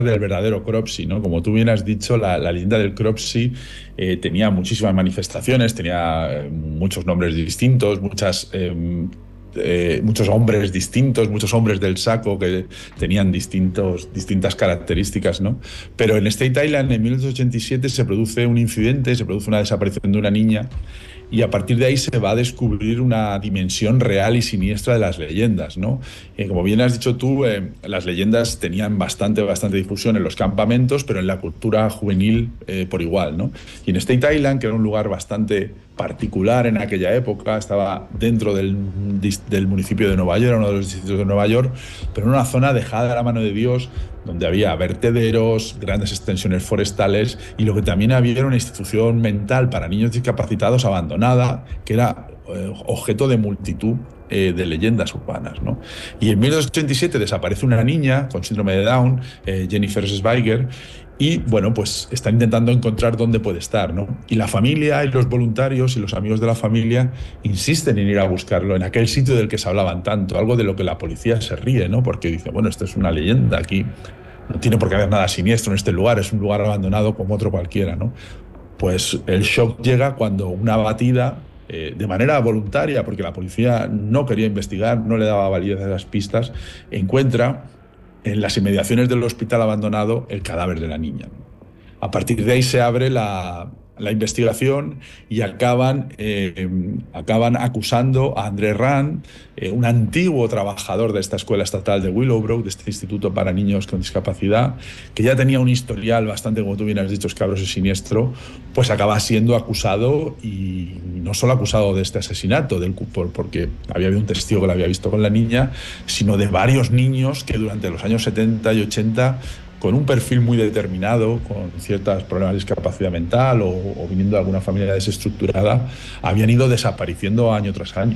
del verdadero Cropsey, ¿no? Como tú bien has dicho, la leyenda del Cropsey tenía muchísimas manifestaciones, tenía muchos nombres distintos, muchos hombres distintos, muchos hombres del saco que tenían distintas características, ¿no? Pero en State Island, en 1987, se produce un incidente, se produce una desaparición de una niña, y a partir de ahí se va a descubrir una dimensión real y siniestra de las leyendas, ¿no? Como bien has dicho tú, las leyendas tenían bastante difusión en los campamentos, pero en la cultura juvenil por igual, ¿no? Y en State Island, que era un lugar bastante particular en aquella época, estaba dentro del municipio de Nueva York, uno de los distritos de Nueva York, pero en una zona dejada a la mano de Dios, donde había vertederos, grandes extensiones forestales, y lo que también había era una institución mental para niños discapacitados abandonada, que era objeto de multitud de leyendas urbanas, ¿no? Y en 1987 desaparece una niña con síndrome de Down, Jennifer Schweiger, y bueno, pues están intentando encontrar dónde puede estar, ¿no? Y la familia y los voluntarios y los amigos de la familia insisten en ir a buscarlo en aquel sitio del que se hablaban tanto, algo de lo que la policía se ríe, ¿no? Porque dice, bueno, esto es una leyenda, aquí no tiene por qué haber nada siniestro en este lugar, es un lugar abandonado como otro cualquiera, ¿no? Pues el shock llega cuando una abatida, de manera voluntaria, porque la policía no quería investigar, no le daba validez a las pistas, encuentra en las inmediaciones del hospital abandonado el cadáver de la niña. A partir de ahí se abre la investigación y acaban acusando a André Rand, un antiguo trabajador de esta escuela estatal de Willowbrook, de este instituto para niños con discapacidad, que ya tenía un historial bastante, como tú bien has dicho, escabroso y siniestro, pues acaba siendo acusado, y no solo acusado de este asesinato, porque había habido un testigo que lo había visto con la niña, sino de varios niños que durante los años 70 y 80, con un perfil muy determinado, con ciertos problemas de discapacidad mental o viniendo de alguna familia desestructurada, habían ido desapareciendo año tras año.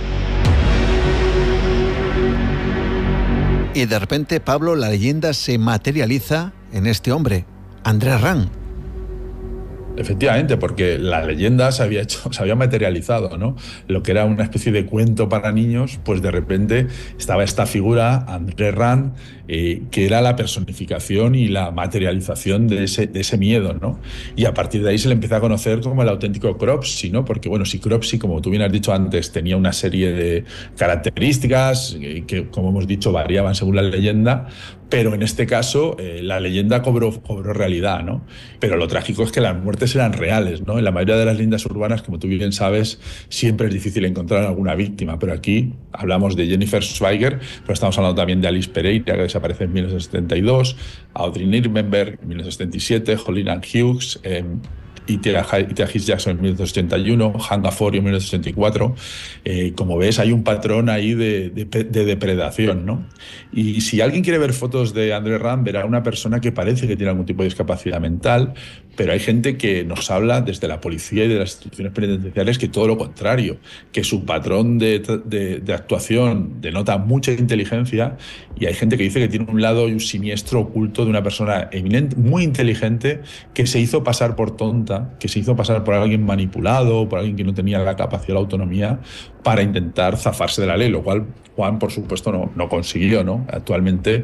Y de repente, Pablo, la leyenda se materializa en este hombre, André Rand. Efectivamente, porque la leyenda se había materializado, ¿no? Lo que era una especie de cuento para niños, pues de repente estaba esta figura, André Rand, que era la personificación y la materialización de ese miedo, ¿no? Y a partir de ahí se le empieza a conocer como el auténtico Cropsey, ¿no? Porque, bueno, si Cropsey, como tú bien has dicho antes, tenía una serie de características que, como hemos dicho, variaban según la leyenda, pero en este caso la leyenda cobró realidad, ¿no? Pero lo trágico es que las muertes eran reales, ¿no? En la mayoría de las leyendas urbanas, como tú bien sabes, siempre es difícil encontrar alguna víctima, pero aquí hablamos de Jennifer Schweiger, pero estamos hablando también de Alice Pereira, que desaparece en 1972, Audrey Nirmenberg en 1977, Holly Ann Hughes, y Tia Jackson en 1981, Hanga Forio en 1984. Como ves, hay un patrón ahí de depredación, ¿no? Y si alguien quiere ver fotos de André Rand, verá una persona que parece que tiene algún tipo de discapacidad mental, pero hay gente que nos habla desde la policía y de las instituciones penitenciarias que todo lo contrario, que su patrón de actuación denota mucha inteligencia, y hay gente que dice que tiene un lado y un siniestro oculto de una persona muy inteligente que se hizo pasar por tonta, que se hizo pasar por alguien manipulado, por alguien que no tenía la capacidad o la autonomía para intentar zafarse de la ley, lo cual Juan, por supuesto, no consiguió, ¿no? Actualmente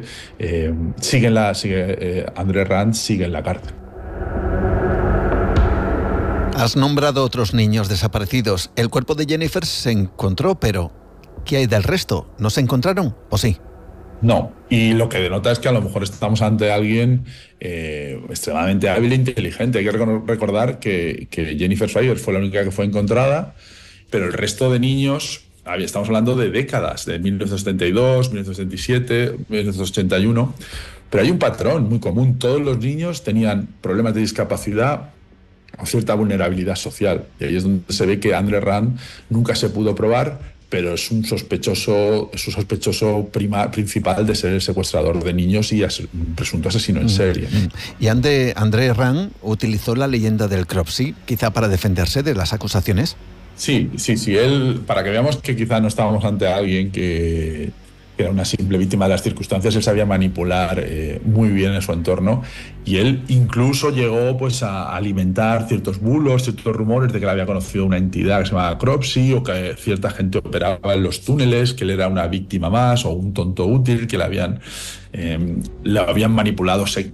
André Rand sigue en la cárcel. Has nombrado otros niños desaparecidos. El cuerpo de Jennifer se encontró, pero ¿qué hay del resto? ¿No se encontraron o sí? No, y lo que denota es que a lo mejor estamos ante alguien extremadamente hábil e inteligente. Hay que recordar que Jennifer Schweiger fue la única que fue encontrada, pero el resto de niños, estamos hablando de décadas, de 1972, 1977, 1981, pero hay un patrón muy común. Todos los niños tenían problemas de discapacidad o cierta vulnerabilidad social, y ahí es donde se ve que André Rand nunca se pudo probar, pero es un sospechoso principal de ser el secuestrador de niños y un presunto asesino en serie. ¿Y André Rand utilizó la leyenda del Cropsey quizá para defenderse de las acusaciones? Sí. Él, para que veamos que quizá no estábamos ante alguien que que era una simple víctima de las circunstancias. Él sabía manipular muy bien en su entorno, y él incluso llegó pues a alimentar ciertos bulos, ciertos rumores de que él había conocido una entidad que se llamaba Cropsy, o que cierta gente operaba en los túneles, que él era una víctima más o un tonto útil, que le habían manipulado